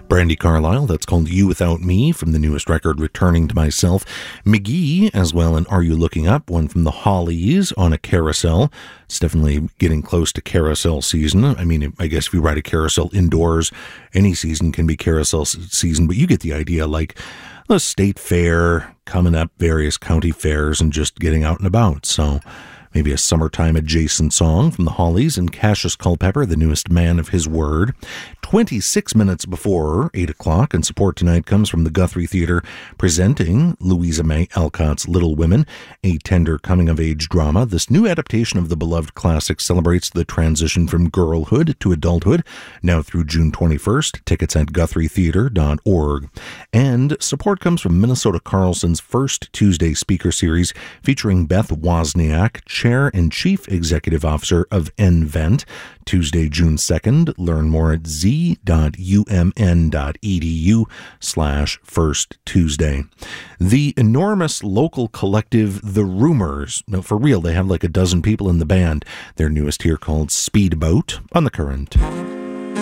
Brandy Carlisle, that's called You Without Me, from the newest record, Returning to Myself. McGee, as well, and Are You Looking Up, one from the Hollies, On a Carousel. It's definitely getting close to carousel season. I mean, I guess if you ride a carousel indoors, any season can be carousel season, but you get the idea, like the state fair coming up, various county fairs, and just getting out and about. So maybe a summertime adjacent song from the Hollies, and Cassius Culpepper, the newest Man of His Word. 26 minutes before 8 o'clock, and support tonight comes from the Guthrie Theatre, presenting Louisa May Alcott's Little Women, a tender coming-of-age drama. This new adaptation of the beloved classic celebrates the transition from girlhood to adulthood, now through June 21st. Tickets at GuthrieTheatre.org. And support comes from Minnesota Carlson's first Tuesday speaker series, featuring Beth Wozniak, Chair and Chief Executive Officer of nVent. Tuesday, June 2nd. Learn more at z.umn.edu/First Tuesday. The enormous local collective The Rumors. No, for real, they have like a dozen people in the band. Their newest here called Speedboat on The Current.